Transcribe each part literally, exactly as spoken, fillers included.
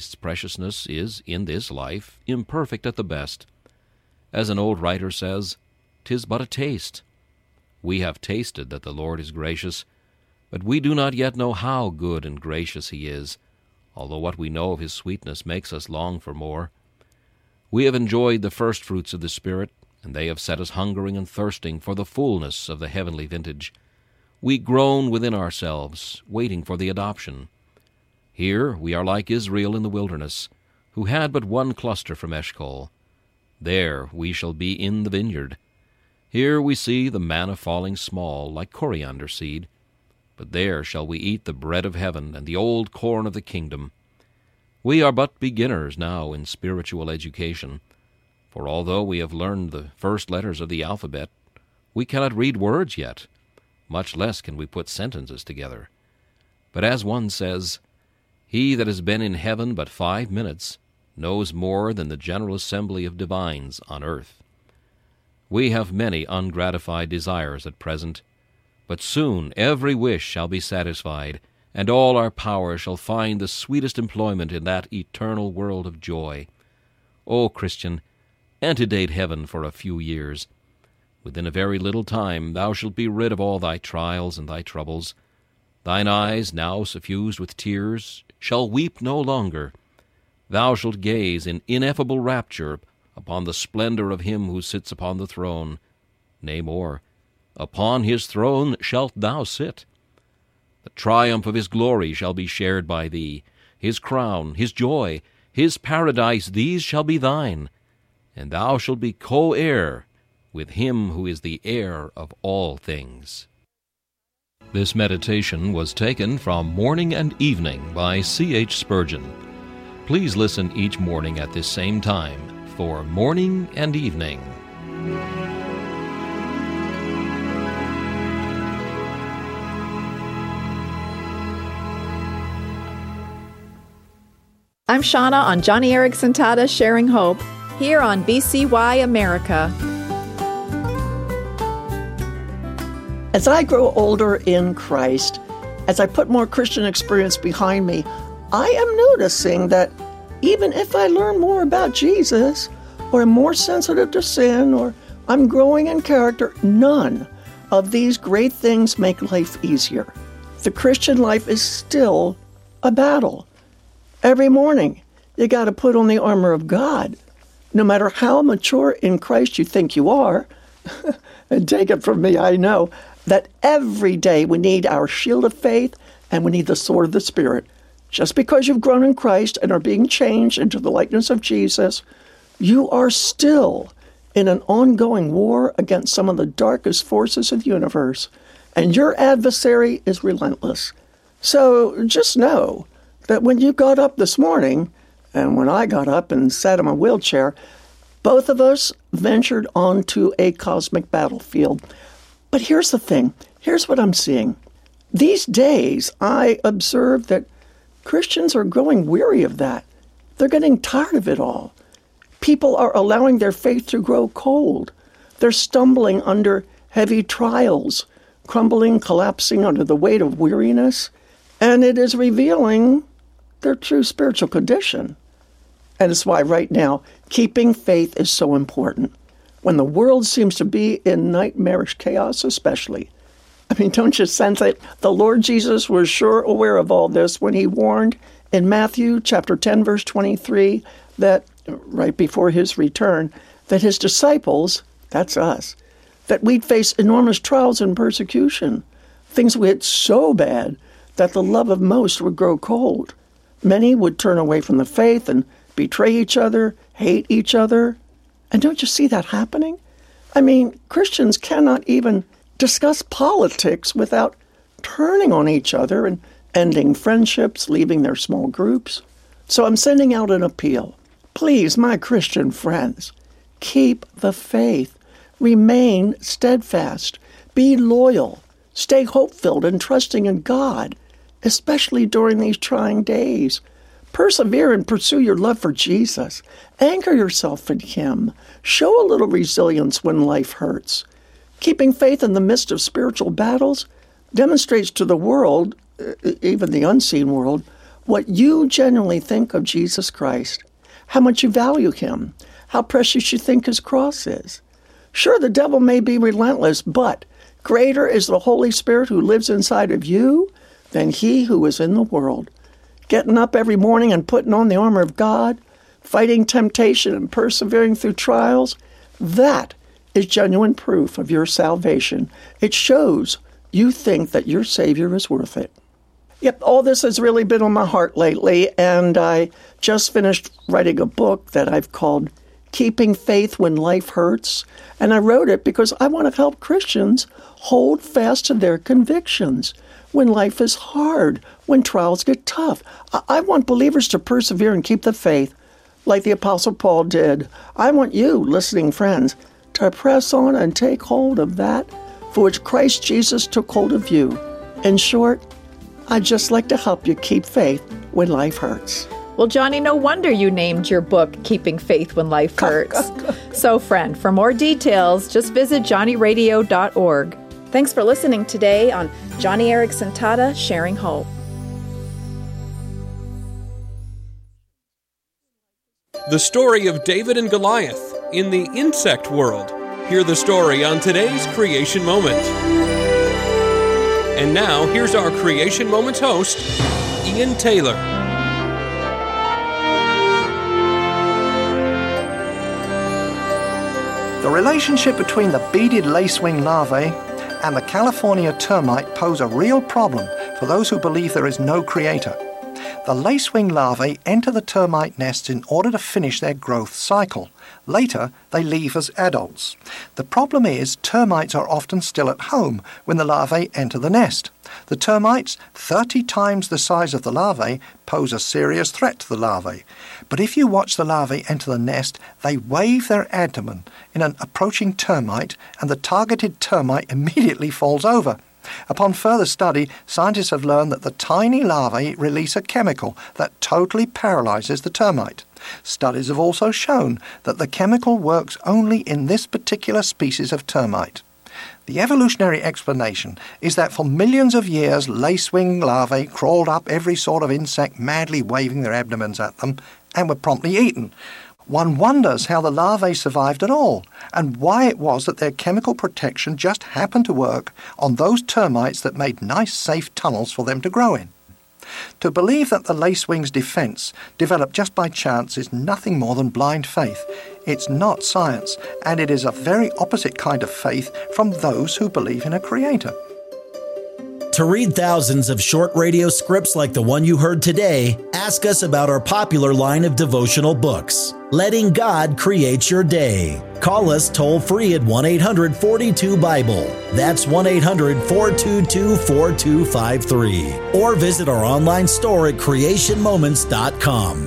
Christ's preciousness is, in this life, imperfect at the best. As an old writer says, "'Tis but a taste." We have tasted that the Lord is gracious, but we do not yet know how good and gracious he is, although what we know of his sweetness makes us long for more. We have enjoyed the first fruits of the Spirit, and they have set us hungering and thirsting for the fullness of the heavenly vintage. We groan within ourselves, waiting for the adoption. Here we are like Israel in the wilderness, who had but one cluster from Eshcol. There we shall be in the vineyard. Here we see the manna falling small, like coriander seed. But there shall we eat the bread of heaven and the old corn of the kingdom. We are but beginners now in spiritual education, for although we have learned the first letters of the alphabet, we cannot read words yet, much less can we put sentences together. But as one says, "He that has been in heaven but five minutes knows more than the general assembly of divines on earth." We have many ungratified desires at present, but soon every wish shall be satisfied, and all our power shall find the sweetest employment in that eternal world of joy. O Christian, antedate heaven for a few years. Within a very little time thou shalt be rid of all thy trials and thy troubles. Thine eyes, now suffused with tears, shall weep no longer. Thou shalt gaze in ineffable rapture upon the splendor of him who sits upon the throne. Nay more, upon his throne shalt thou sit. The triumph of his glory shall be shared by thee. His crown, his joy, his paradise, these shall be thine. And thou shalt be co-heir with him who is the heir of all things. This meditation was taken from Morning and Evening by C H Spurgeon. Please listen each morning at this same time for Morning and Evening. I'm Shauna on Johnny Erickson Tata Sharing Hope, here on B C Y America. As I grow older in Christ, as I put more Christian experience behind me, I am noticing that even if I learn more about Jesus, or am more sensitive to sin, or I'm growing in character, none of these great things make life easier. The Christian life is still a battle. Every morning, you got to put on the armor of God. No matter how mature in Christ you think you are, and take it from me, I know that every day we need our shield of faith and we need the sword of the Spirit. Just because you've grown in Christ and are being changed into the likeness of Jesus, you are still in an ongoing war against some of the darkest forces of the universe, and your adversary is relentless. So just know that when you got up this morning, and when I got up and sat in my wheelchair, both of us ventured onto a cosmic battlefield. But here's the thing. Here's what I'm seeing. These days, I observe that Christians are growing weary of that. They're getting tired of it all. People are allowing their faith to grow cold. They're stumbling under heavy trials, crumbling, collapsing under the weight of weariness, and it is revealing their true spiritual condition. And it's why right now, keeping faith is so important. When the world seems to be in nightmarish chaos especially. I mean, don't you sense it? The Lord Jesus was sure aware of all this when he warned in Matthew chapter ten, verse twenty-three, that right before his return, that his disciples, that's us, that we'd face enormous trials and persecution. Things would get so bad that the love of most would grow cold. Many would turn away from the faith and betray each other, hate each other. And don't you see that happening? I mean, Christians cannot even discuss politics without turning on each other and ending friendships, leaving their small groups. So I'm sending out an appeal. Please, my Christian friends, keep the faith. Remain steadfast. Be loyal. Stay hope-filled and trusting in God, especially during these trying days. Persevere and pursue your love for Jesus. Anchor yourself in Him. Show a little resilience when life hurts. Keeping faith in the midst of spiritual battles demonstrates to the world, even the unseen world, what you genuinely think of Jesus Christ, how much you value him, how precious you think his cross is. Sure, the devil may be relentless, but greater is the Holy Spirit who lives inside of you than he who is in the world. Getting up every morning and putting on the armor of God, fighting temptation and persevering through trials, that is genuine proof of your salvation. It shows you think that your Savior is worth it. Yep, all this has really been on my heart lately, and I just finished writing a book that I've called Keeping Faith When Life Hurts, and I wrote it because I want to help Christians hold fast to their convictions when life is hard, when trials get tough. I, I want believers to persevere and keep the faith like the Apostle Paul did. I want you, listening friends, to press on and take hold of that for which Christ Jesus took hold of you. In short, I'd just like to help you keep faith when life hurts. Well, Johnny, no wonder you named your book Keeping Faith When Life Hurts. So, friend, for more details, just visit johnny radio dot org. Thanks for listening today on Joni Eareckson Tada, Sharing Hope. The story of David and Goliath in the insect world. Hear the story on today's Creation Moment. And now, here's our Creation Moments host, Ian Taylor. The relationship between the beaded lacewing larvae and the California termite pose a real problem for those who believe there is no creator. The lacewing larvae enter the termite nests in order to finish their growth cycle. Later, they leave as adults. The problem is termites are often still at home when the larvae enter the nest. The termites, thirty times the size of the larvae, pose a serious threat to the larvae. But if you watch the larvae enter the nest, they wave their abdomen in an approaching termite, and the targeted termite immediately falls over. Upon further study, scientists have learned that the tiny larvae release a chemical that totally paralyzes the termite. Studies have also shown that the chemical works only in this particular species of termite. The evolutionary explanation is that for millions of years, lacewing larvae crawled up every sort of insect, madly waving their abdomens at them, and were promptly eaten. One wonders how the larvae survived at all, and why it was that their chemical protection just happened to work on those termites that made nice, safe tunnels for them to grow in. To believe that the lacewing's defense developed just by chance is nothing more than blind faith. It's not science, and it is a very opposite kind of faith from those who believe in a creator. To read thousands of short radio scripts like the one you heard today, ask us about our popular line of devotional books, Letting God Create Your Day. Call us toll-free at one eight hundred four two Bible. That's one eight hundred four two two four two five three. Or visit our online store at creation moments dot com.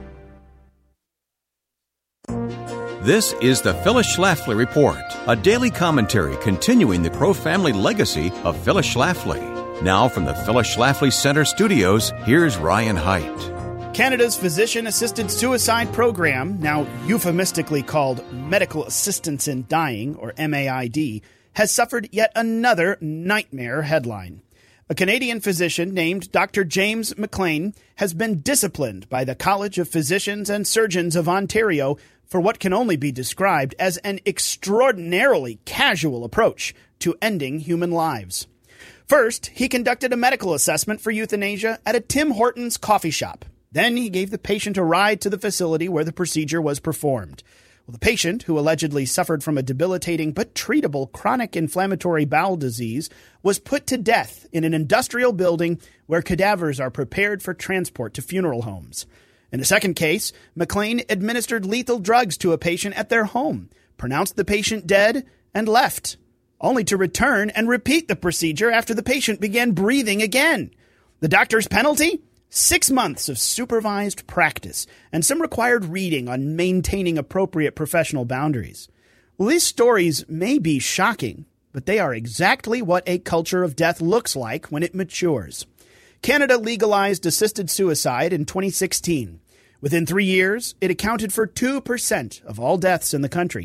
This is the Phyllis Schlafly Report, a daily commentary continuing the Crow family legacy of Phyllis Schlafly. Now from the Phyllis Schlafly Center studios, here's Ryan Haidt. Canada's Physician-Assisted Suicide Program, now euphemistically called Medical Assistance in Dying, or M A I D, has suffered yet another nightmare headline. A Canadian physician named Doctor James McLean has been disciplined by the College of Physicians and Surgeons of Ontario for what can only be described as an extraordinarily casual approach to ending human lives. First, he conducted a medical assessment for euthanasia at a Tim Hortons coffee shop. Then he gave the patient a ride to the facility where the procedure was performed. Well, the patient, who allegedly suffered from a debilitating but treatable chronic inflammatory bowel disease, was put to death in an industrial building where cadavers are prepared for transport to funeral homes. In a second case, McLean administered lethal drugs to a patient at their home, pronounced the patient dead, and left, only to return and repeat the procedure after the patient began breathing again. The doctor's penalty? Six months of supervised practice and some required reading on maintaining appropriate professional boundaries. Well, these stories may be shocking, but they are exactly what a culture of death looks like when it matures. Canada legalized assisted suicide in twenty sixteen. Within three years, it accounted for two percent of all deaths in the country.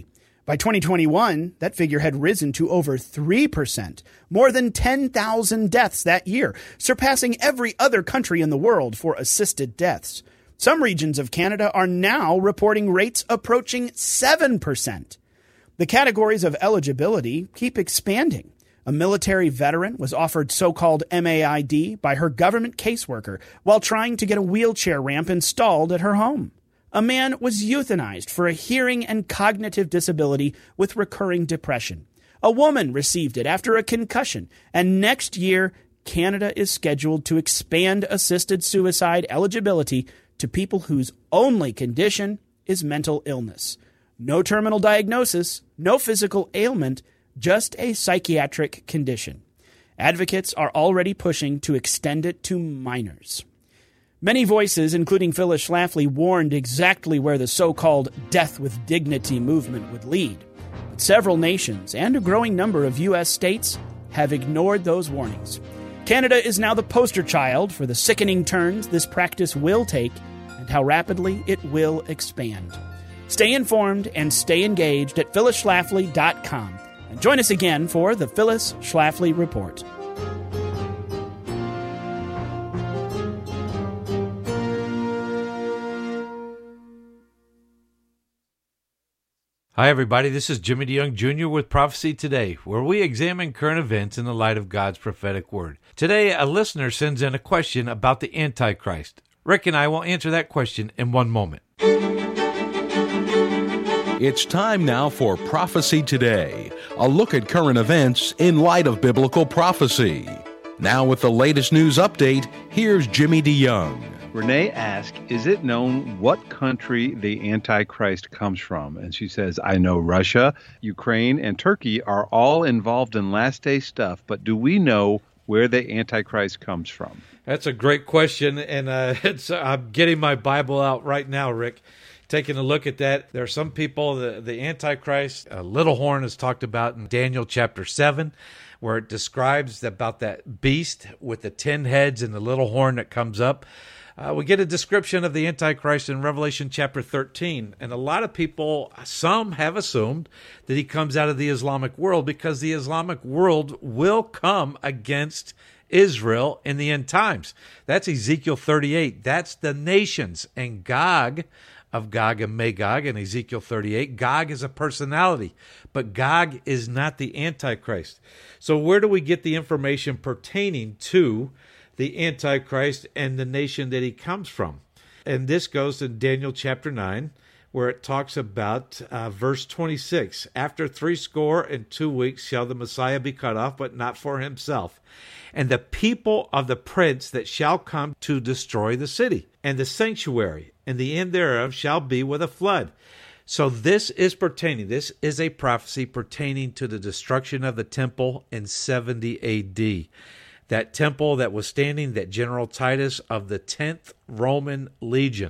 By twenty twenty-one, that figure had risen to over three percent, more than ten thousand deaths that year, surpassing every other country in the world for assisted deaths. Some regions of Canada are now reporting rates approaching seven percent. The categories of eligibility keep expanding. A military veteran was offered so-called M A I D by her government caseworker while trying to get a wheelchair ramp installed at her home. A man was euthanized for a hearing and cognitive disability with recurring depression. A woman received it after a concussion, and next year, Canada is scheduled to expand assisted suicide eligibility to people whose only condition is mental illness. No terminal diagnosis, no physical ailment, just a psychiatric condition. Advocates are already pushing to extend it to minors. Many voices, including Phyllis Schlafly, warned exactly where the so-called death with dignity movement would lead. But several nations and a growing number of U S states have ignored those warnings. Canada is now the poster child for the sickening turns this practice will take and how rapidly it will expand. Stay informed and stay engaged at phyllis schlafly dot com. And join us again for the Phyllis Schlafly Report. Hi, everybody. This is Jimmy DeYoung Junior with Prophecy Today, where we examine current events in the light of God's prophetic word. Today, a listener sends in a question about the Antichrist. Rick and I will answer that question in one moment. It's time now for Prophecy Today, a look at current events in light of biblical prophecy. Now with the latest news update, here's Jimmy DeYoung. Renee asked, is it known what country the Antichrist comes from? And she says, I know Russia, Ukraine, and Turkey are all involved in last day stuff, but do we know where the Antichrist comes from? That's a great question, and uh, it's, uh, I'm getting my Bible out right now, Rick, taking a look at that. There are some people, the, the Antichrist, uh, little horn is talked about in Daniel chapter seven, where it describes about that beast with the ten heads and the little horn that comes up. Uh, we get a description of the Antichrist in Revelation chapter thirteen, and a lot of people, some have assumed that he comes out of the Islamic world because the Islamic world will come against Israel in the end times. That's Ezekiel thirty-eight. That's the nations, and Gog of Gog and Magog in Ezekiel thirty-eight. Gog is a personality, but Gog is not the Antichrist. So where do we get the information pertaining to the Antichrist and the nation that he comes from? And this goes to Daniel chapter nine, where it talks about uh, verse twenty-six. After three score and two weeks shall the Messiah be cut off, but not for himself. And the people of the prince that shall come to destroy the city, and the sanctuary, and the end thereof shall be with a flood. So this is pertaining, this is a prophecy pertaining to the destruction of the temple in seventy A D. That temple that was standing, that General Titus of the tenth Roman Legion.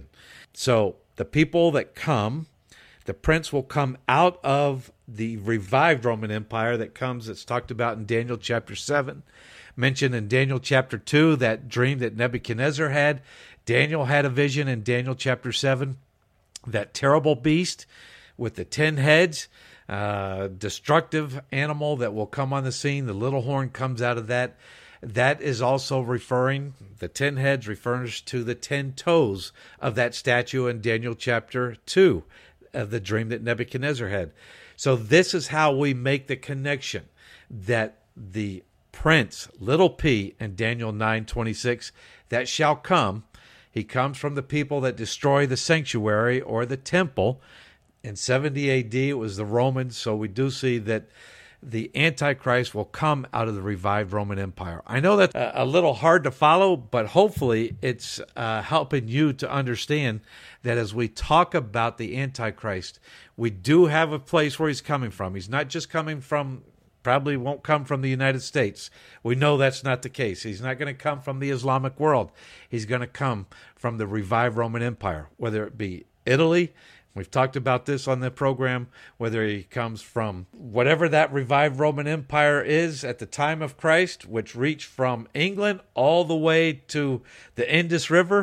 So the people that come, the prince will come out of the revived Roman Empire that comes, that's talked about in Daniel chapter seven, mentioned in Daniel chapter two, that dream that Nebuchadnezzar had. Daniel had a vision in Daniel chapter seven, that terrible beast with the ten heads, uh, destructive animal that will come on the scene. The little horn comes out of that. That is also referring, the ten heads refers to the ten toes of that statue in Daniel chapter two, of the dream that Nebuchadnezzar had. So this is how we make the connection that the prince, little p, in Daniel nine twenty-six, that shall come, he comes from the people that destroy the sanctuary or the temple. In seventy A D, it was the Romans, so we do see that the Antichrist will come out of the revived Roman Empire. I know that's a little hard to follow, but hopefully it's uh, helping you to understand that as we talk about the Antichrist, we do have a place where he's coming from. He's not just coming from, probably won't come from the United States. We know that's not the case. He's not going to come from the Islamic world. He's going to come from the revived Roman Empire, whether it be Italy. We've talked about this on the program, whether he comes from whatever that revived Roman Empire is at the time of Christ, which reached from England all the way to the Indus River.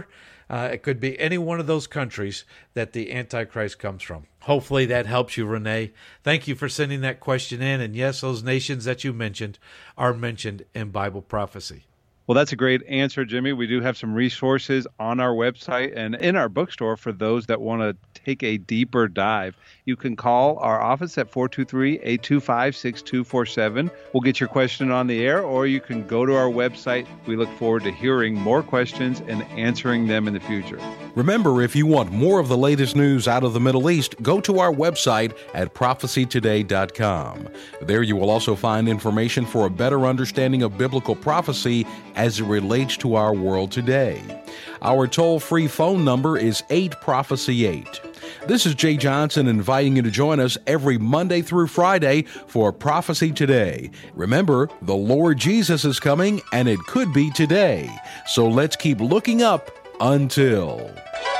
Uh, it could be any one of those countries that the Antichrist comes from. Hopefully that helps you, Renee. Thank you for sending that question in. And yes, those nations that you mentioned are mentioned in Bible prophecy. Well, that's a great answer, Jimmy. We do have some resources on our website and in our bookstore for those that want to take a deeper dive. You can call our office at four two three, eight two five, six two four seven. We'll get your question on the air, or you can go to our website. We look forward to hearing more questions and answering them in the future. Remember, if you want more of the latest news out of the Middle East, go to our website at prophecy today dot com. There you will also find information for a better understanding of biblical prophecy as it relates to our world today. Our toll-free phone number is eight prophecy eight. This is Jay Johnson inviting you to join us every Monday through Friday for Prophecy Today. Remember, the Lord Jesus is coming, and it could be today. So let's keep looking up until...